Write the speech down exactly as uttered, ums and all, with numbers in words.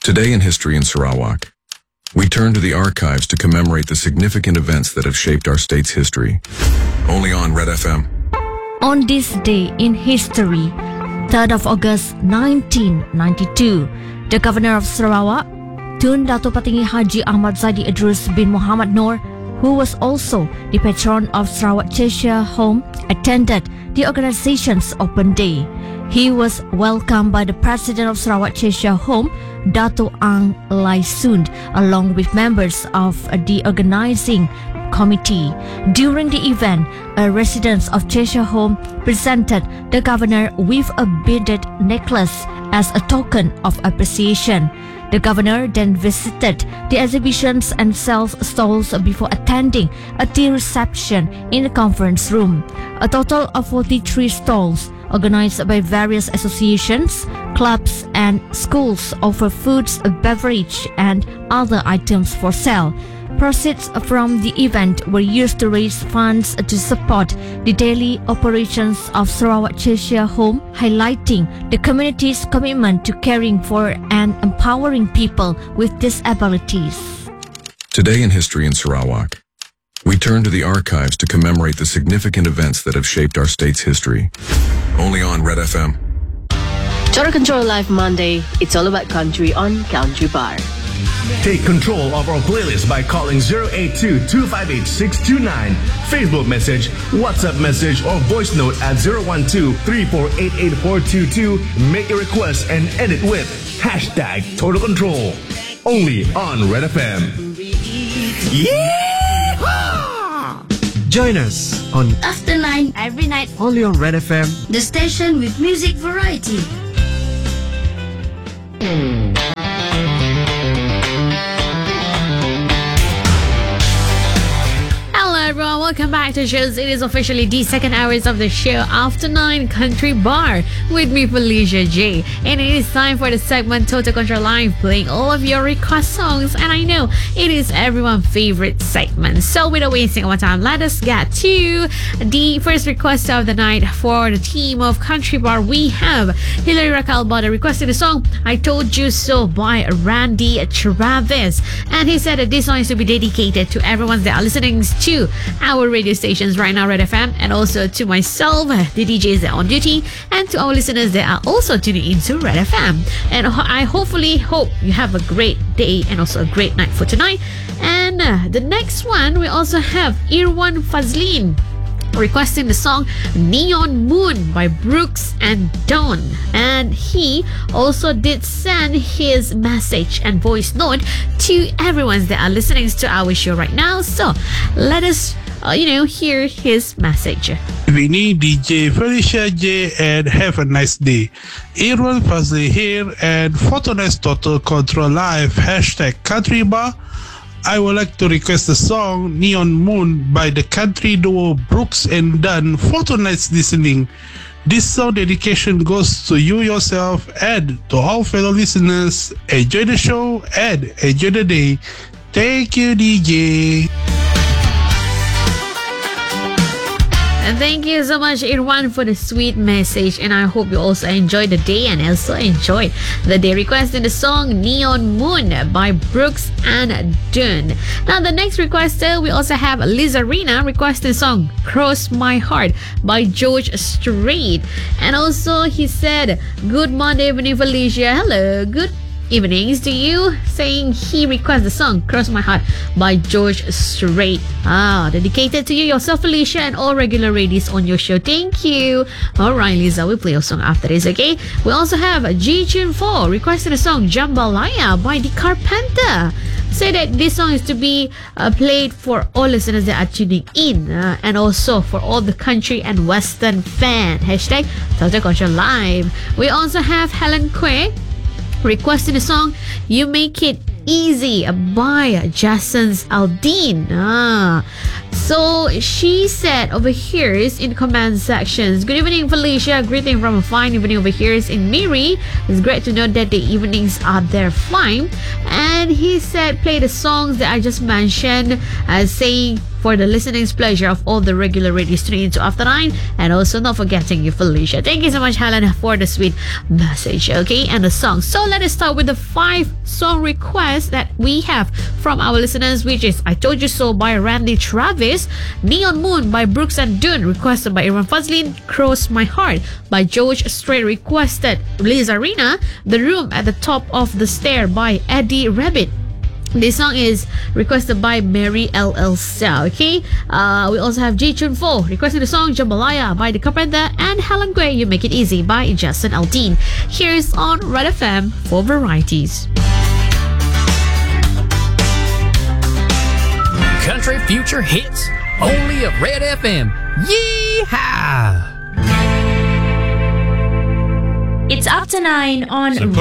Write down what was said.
Today in History in Sarawak, we turn to the archives to commemorate the significant events that have shaped our state's history. Only on Red F M. On this day in history, third of August nineteen ninety-two, the Governor of Sarawak, Tun Dato' Patinggi Haji Ahmad Zadi Idrus bin Muhammad Noor, who was also the patron of Sarawak Cheshire Home, attended the organization's open day. He was welcomed by the President of Sarawak Cheshire Home, Dato' Ang Lai Sund, along with members of the organizing committee. During the event, a resident of Cheshire Home presented the governor with a beaded necklace as a token of appreciation. The governor then visited the exhibitions and sales stalls before attending a tea reception in the conference room. A total of forty-three stalls organized by various associations, clubs and schools offer foods, beverage and other items for sale. Proceeds from the event were used to raise funds to support the daily operations of Sarawak Cheshire Home, highlighting the community's commitment to caring for and empowering people with disabilities. Today in History in Sarawak, we turn to the archives to commemorate the significant events that have shaped our state's history. Only on Red F M. Total Control Live Monday. It's all about country on Country Bar. Take control of our playlist by calling zero eight two, two five eight, six two nine. Facebook message, WhatsApp message or voice note at zero one two, three four eight eight four two two. Make your request and edit with hashtag Total Control. Only on Red F M. Yeah! Join us on After nine every night, only on Red F M. the station with music variety. Everyone, welcome back to the shows. It is officially the second hours of the show, After nine Country Bar, with me, Felicia J. And it is time for the segment Total Control Live, playing all of your request songs. And I know it is everyone's favorite segment. So without wasting our time, let us get to the first request of the night for the team of Country Bar. We have Hilary Rakalbada requesting the song I Told You So by Randy Travis. And he said that this song is to be dedicated to everyone that are listening to our radio stations right now, Red F M, and also to myself, the D Js that are on duty, and to our listeners that are also tuning into Red F M. And I hopefully hope you have a great day and also a great night for tonight. And uh, the next one, we also have Irwan Fazlin requesting the song Neon Moon by Brooks and Dawn. And he also did send his message and voice note to everyone that are listening to our show right now. So let us, uh, you know, hear his message. Vinny, D J, Felicia J, and have a nice day. Irwan Fazli here, and for tonight's Total Control Live, hashtag Country Bar, I would like to request the song Neon Moon by the country duo Brooks and Dunn for tonight's listening. This song dedication goes to you yourself and to all fellow listeners. Enjoy the show and enjoy the day. Thank you, D J. And thank you so much, Irwan, for the sweet message. And I hope you also enjoyed the day and also enjoyed the day requesting the song Neon Moon by Brooks and Dunn. Now, the next requester, we also have Lizarina requesting the song Cross My Heart by George Strait. And also, he said, good Monday evening, Felicia. Hello, good evenings to you, saying he requests the song Cross My Heart by George Strait. Ah, dedicated to you yourself, Felicia, and all regular ladies on your show. Thank you. Alright, Lisa, we'll play your song after this, okay? We also have Ji Chun Fo requesting the song Jambalaya by The Carpenter. Say that this song is to be uh, played for all listeners that are tuning in, uh, and also for all the country and western fan. Hashtag Total Control Live. We also have Helen Kwe requesting the song You Make It Easy by Jason's Aldine. Ah. So she said over here is in comment sections, good evening, Felicia. Greeting from a fine evening over here is in Miri. It's great to know that the evenings are there fine. And he said play the songs that I just mentioned, uh, saying for the listening's pleasure of all the regular radio streams to After Nine, and also not forgetting you, Felicia. Thank you so much, Helen, for the sweet message, okay, and the song. So let us start with the five song requests that we have from our listeners, which is I Told You So by Randy Travis, Neon Moon by Brooks and Dunn, requested by Irwan Fazlin, Cross My Heart by George Strait, requested Liz Arena, The Room at the Top of the Stair by Eddie Rabbit. This song is requested by Mary L L Sa, okay? Uh, we also have Ji Chun Fo requesting the song Jambalaya by The Carpenter, and Helen Gray, You Make It Easy by Justin Aldean. Here's on Red F M for Varieties. Country Future Hits, only at Red F M. Yeehaw! It's After Nine on